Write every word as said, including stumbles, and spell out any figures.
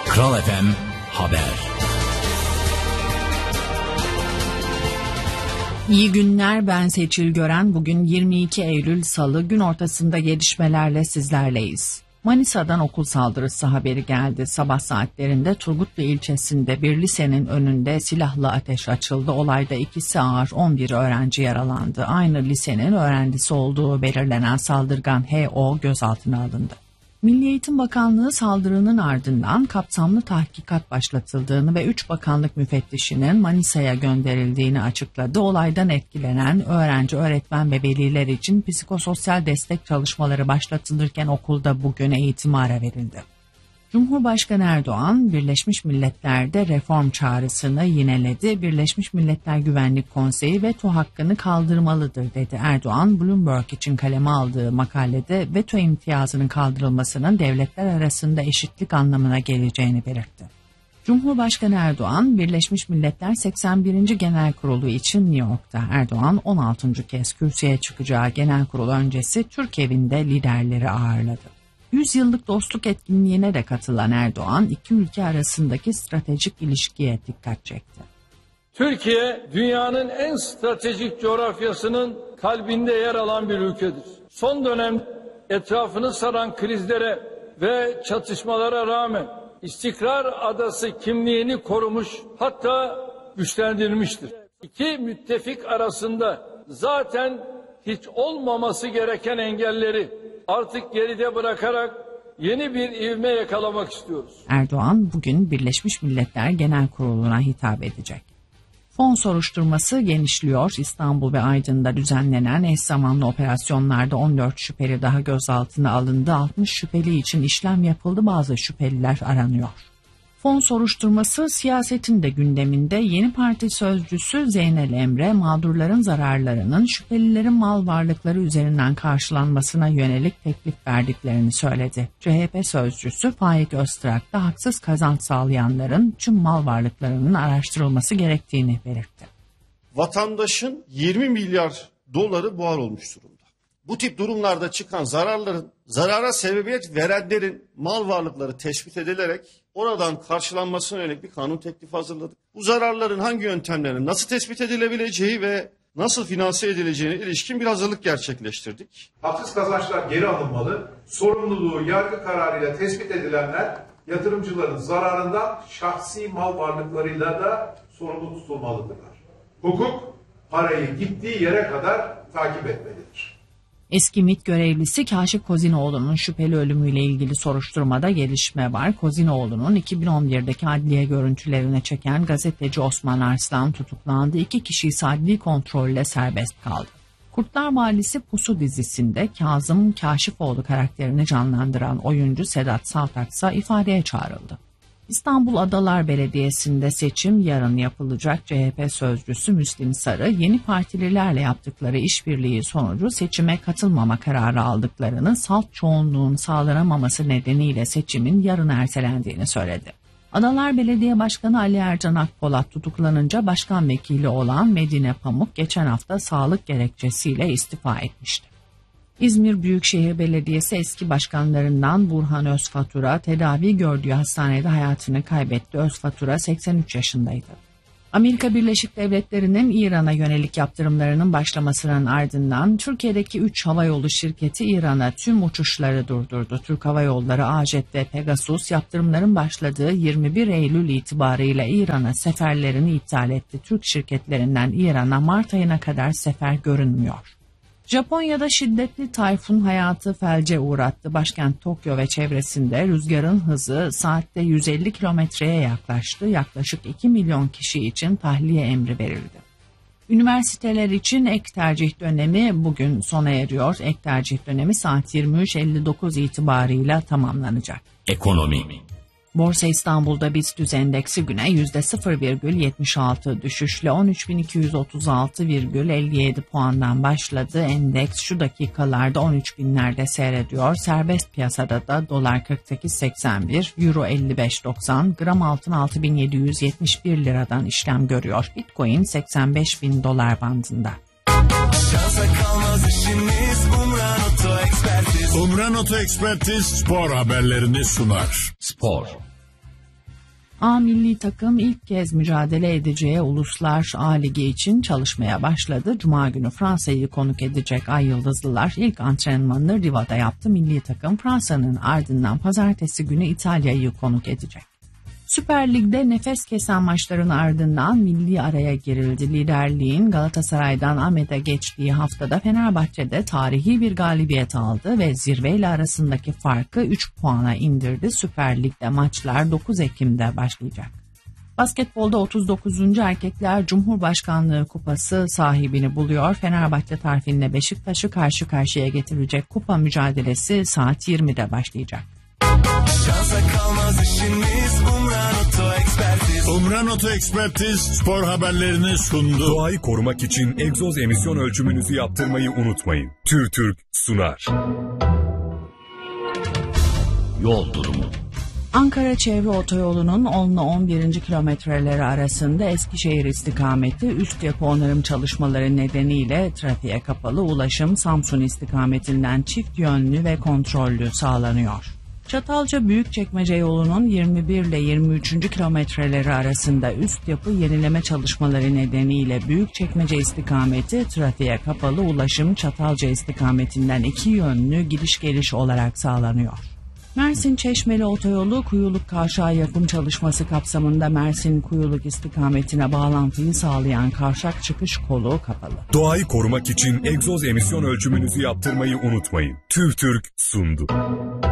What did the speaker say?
Kral F M Haber. İyi günler, ben Seçil Gören. Bugün yirmi iki Eylül Salı, gün ortasında gelişmelerle sizlerleyiz. Manisa'dan okul saldırısı haberi geldi. Sabah saatlerinde Turgutlu ilçesinde bir lisenin önünde silahlı ateş açıldı. Olayda ikisi ağır, on bir öğrenci yaralandı. Aynı lisenin öğrencisi olduğu belirlenen saldırgan H O gözaltına alındı. Milli Eğitim Bakanlığı saldırının ardından kapsamlı tahkikat başlatıldığını ve üç bakanlık müfettişinin Manisa'ya gönderildiğini açıkladı. Olaydan etkilenen öğrenci, öğretmen ve veliler için psikososyal destek çalışmaları başlatılırken okulda bugün eğitime ara verildi. Cumhurbaşkanı Erdoğan, Birleşmiş Milletler'de reform çağrısını yineledi. Birleşmiş Milletler Güvenlik Konseyi veto hakkını kaldırmalıdır dedi. Erdoğan, Bloomberg için kaleme aldığı makalede veto imtiyazının kaldırılmasının devletler arasında eşitlik anlamına geleceğini belirtti. Cumhurbaşkanı Erdoğan, Birleşmiş Milletler seksen birinci Genel Kurulu için New York'ta. Erdoğan, on altıncı kez kürsüye çıkacağı genel kurul öncesi Türk evinde liderleri ağırladı. yüz yıllık dostluk etkinliğine de katılan Erdoğan, iki ülke arasındaki stratejik ilişkiye dikkat çekti. Türkiye, dünyanın en stratejik coğrafyasının kalbinde yer alan bir ülkedir. Son dönem etrafını saran krizlere ve çatışmalara rağmen istikrar adası kimliğini korumuş, hatta güçlendirmiştir. İki müttefik arasında zaten hiç olmaması gereken engelleri artık geride bırakarak yeni bir ivme yakalamak istiyoruz. Erdoğan bugün Birleşmiş Milletler Genel Kurulu'na hitap edecek. Fon soruşturması genişliyor. İstanbul ve Aydın'da düzenlenen eş zamanlı operasyonlarda on dört şüpheli daha gözaltına alındı. altmış şüpheli için işlem yapıldı. Bazı şüpheliler aranıyor. Fon soruşturması siyasetin de gündeminde. Yeni Parti sözcüsü Zeynel Emre, mağdurların zararlarının şüphelilerin mal varlıkları üzerinden karşılanmasına yönelik teklif verdiklerini söyledi. C H P sözcüsü Faik Öztrak da haksız kazanç sağlayanların tüm mal varlıklarının araştırılması gerektiğini belirtti. Vatandaşın yirmi milyar doları buhar olmuş durumda. Bu tip durumlarda çıkan zararların, zarara sebebiyet verenlerin mal varlıkları tespit edilerek oradan karşılanmasına yönelik bir kanun teklifi hazırladık. Bu zararların hangi yöntemlerin nasıl tespit edilebileceği ve nasıl finanse edileceğine ilişkin bir hazırlık gerçekleştirdik. Haksız kazançlar geri alınmalı, sorumluluğu yargı kararıyla tespit edilenler yatırımcıların zararından şahsi mal varlıklarıyla da sorumlu tutulmalıdırlar. Hukuk parayı gittiği yere kadar takip etmelidir. Eski MİT görevlisi Kaşif Kozinoğlu'nun şüpheli ölümüyle ilgili soruşturmada gelişme var. Kozinoğlu'nun iki bin on birdeki adliye görüntülerini çeken gazeteci Osman Arslan tutuklandı. İki kişi ise adli kontrolle serbest kaldı. Kurtlar Vadisi Pusu dizisinde Kazım Kaşifoğlu karakterini canlandıran oyuncu Sedat Saltak ise ifadeye çağrıldı. İstanbul Adalar Belediyesi'nde seçim yarın yapılacak. C H P sözcüsü Müslim Sarı, yeni partililerle yaptıkları işbirliği sonucu seçime katılmama kararı aldıklarını, salt çoğunluğun sağlanamaması nedeniyle seçimin yarın ertelendiğini söyledi. Adalar Belediye Başkanı Ali Ercan Akpolat tutuklanınca başkan vekili olan Medine Pamuk geçen hafta sağlık gerekçesiyle istifa etmişti. İzmir Büyükşehir Belediyesi eski başkanlarından Burhan Özfatura tedavi gördüğü hastanede hayatını kaybetti. Özfatura seksen üç yaşındaydı. Amerika Birleşik Devletleri'nin İran'a yönelik yaptırımlarının başlamasının ardından Türkiye'deki üç havayolu şirketi İran'a tüm uçuşları durdurdu. Türk Hava Yolları, AJet ve Pegasus yaptırımların başladığı yirmi bir Eylül itibarıyla İran'a seferlerini iptal etti. Türk şirketlerinden İran'a Mart ayına kadar sefer görünmüyor. Japonya'da şiddetli tayfun hayatı felce uğrattı. Başkent Tokyo ve çevresinde rüzgarın hızı saatte yüz elli kilometreye yaklaştı. Yaklaşık iki milyon kişi için tahliye emri verildi. Üniversiteler için ek tercih dönemi bugün sona eriyor. Ek tercih dönemi saat yirmi üç elli dokuz itibarıyla tamamlanacak. Ekonomi. Borsa İstanbul'da BIST endeksi güne yüzde sıfır virgül yetmiş altı düşüşle on üç bin iki yüz otuz altı virgül elli yedi puandan başladı. Endeks şu dakikalarda on üç binlerde seyrediyor. Serbest piyasada da dolar kırk sekiz seksen bir, euro elli beş doksan, gram altın altı bin yedi yüz yetmiş bir liradan işlem görüyor. Bitcoin seksen beş bin dolar bandında. Umran Oto Ekspertiz spor haberlerini sunar. Spor. A milli takım ilk kez mücadele edeceği Uluslar A Ligi için çalışmaya başladı. Cuma günü Fransa'yı konuk edecek Ay Yıldızlılar ilk antrenmanını Riva'da yaptı. Milli takım Fransa'nın ardından pazartesi günü İtalya'yı konuk edecek. Süper Lig'de nefes kesen maçların ardından milli araya girildi. Liderliğin Galatasaray'dan Ahmet'e geçtiği haftada Fenerbahçe'de tarihi bir galibiyet aldı ve zirveyle arasındaki farkı üç puana indirdi. Süper Lig'de maçlar dokuz Ekim'de başlayacak. Basketbolda otuz dokuzuncu Erkekler Cumhurbaşkanlığı Kupası sahibini buluyor. Fenerbahçe tarafıyla Beşiktaş'ı karşı karşıya getirecek kupa mücadelesi saat yirmide başlayacak. Şansa kalmaz işimiz Umran Oto Ekspertiz. Umran Oto Ekspertiz spor haberlerini sundu. Doğayı korumak için egzoz emisyon ölçümünüzü yaptırmayı unutmayın. TÜRTÜRK sunar. Yol durumu. Ankara Çevre Otoyolu'nun on ile on birinci kilometreleri arasında Eskişehir istikameti üst yapı onarım çalışmaları nedeniyle trafiğe kapalı, ulaşım Samsun istikametinden çift yönlü ve kontrollü sağlanıyor. Çatalca Büyükçekmece yolunun yirmi bir ile yirmi üçüncü kilometreleri arasında üst yapı yenileme çalışmaları nedeniyle Büyükçekmece istikameti trafiğe kapalı, ulaşım Çatalca istikametinden iki yönlü gidiş geliş olarak sağlanıyor. Mersin Çeşmeli Otoyolu Kuyuluk Kavşağı yapım çalışması kapsamında Mersin Kuyuluk istikametine bağlantıyı sağlayan kavşak çıkış kolu kapalı. Doğayı korumak için egzoz emisyon ölçümünüzü yaptırmayı unutmayın. TÜRTÜRK sundu.